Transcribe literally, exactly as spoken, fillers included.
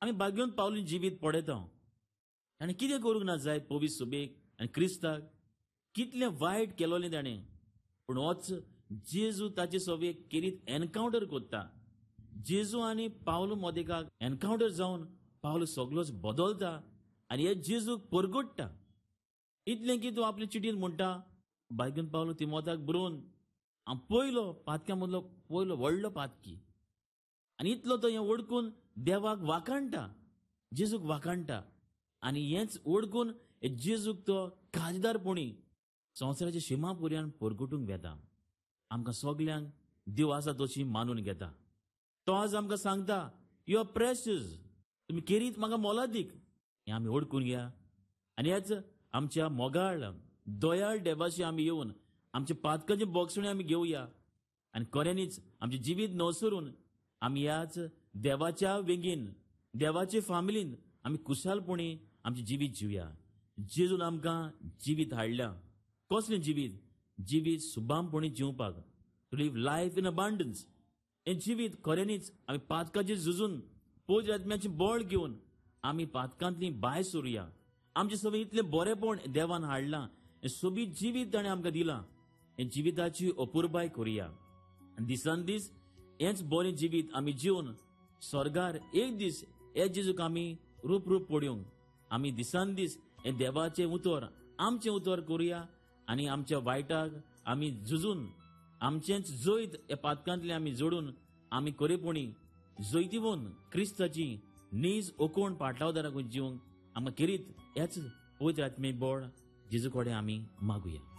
आमी भाग्योन पावली जिवीत पडयता ताणें कितें करूंक ना जाय पवीस सुबेक आनी क्रिस्ताक कितलें वायट केलोलें ताणें, पूण होच जेजू ताचे सोबेक केरीत एनकावंटर कोत्ता. जेजू आनी पावलो मोदेकाक एनकावंटर जावन पावलो सगळोच बदलता आनी हे जेजूक परगडटा. इतलें की तूं आपले चिटीन म्हणटा भाग्योन पावलो तिमोथाक बरोवन हांव पयलो पातक्या मदलो पयलो व्हडलो पातकी, आनी इतलो तो हें ओडकून देवाक वाखाणटा, जेजूक वाखाणटा. आनी हेंच ओडकून जेजूक तो खाजदारपणी संवसाराच्या शिमा पर्यंत परगटूंक वेता. आमकां सगल्यांक देव आसा तशी मानून घेता. तो आज आमकां सांगता यू आर प्रेशियस, तुमी केरीत म्हाका मोलादीक. हें आमी ओडकून घेया आनी हेच आमच्या मोगाळ दोयाळ देवाशी आमी येवन आमच्या पातकाचे बोगसणे आमी घेवया आनी खऱ्यांनीच आमचें जिवीत नवसरून आमी ह्याच देवाच्या वेगीन देवाचे फामिलीन आमी खुशालपणी आमचें जिवीत जिवया. जेजून आमकां जिवीत हाडल्या. कसलें जिवीत? जिवीत सुबामपणी जिवपाक, टू लिव लायफ इन अबांडन्स. हें जिवीत खऱ्यांनीच आमी पातकाचेर झुजून पवित्र आत्म्याचें बळ घेवन आमी पातकांतली भायर सरुया. आमचे सगळें इतलें बरेपण देवान हाडलां, हें सोबीत जिवीत ताणें आमकां दिलां. हे जिविताची अपुरबाय करुया. दिसान दीस हेंच बरें जिवीत आमी जिवन स्वर्गार एक दीस हे जेजूक आमी रूप रूप पडयोंक आमी दिसान दीस हे देवाचें उतर आमचें उतर करुया आनी आमच्या वायटाक आमी झुजून आमचेंच जैत हे पातकांतलें आमी जोडून आमी खरेपणी जैतिवून क्रिस्ताची नीज ओकोण पाटलावदाराक जिवंक आमकां केरीत हेच पवित्र आत्मे बळ जेजू कडेन आमी मागुया.